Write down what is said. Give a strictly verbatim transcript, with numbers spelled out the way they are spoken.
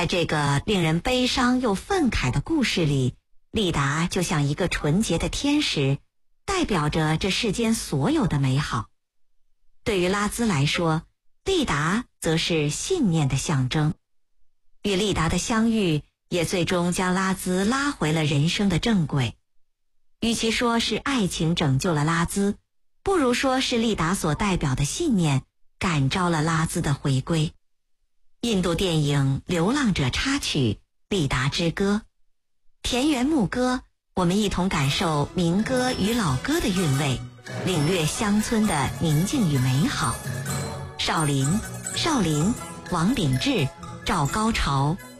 在这个令人悲伤又愤慨的故事里，丽达就像一个纯洁的天使，代表着这世间所有的美好。对于拉兹来说，丽达则是信念的象征。与丽达的相遇，也最终将拉兹拉回了人生的正轨。与其说是爱情拯救了拉兹，不如说是丽达所代表的信念感召了拉兹的回归。印度电影《流浪者》插曲《丽达之歌》，田园牧歌，我们一同感受民歌与老歌的韵味，领略乡村的宁静与美好。少林、少林、王秉志、赵高潮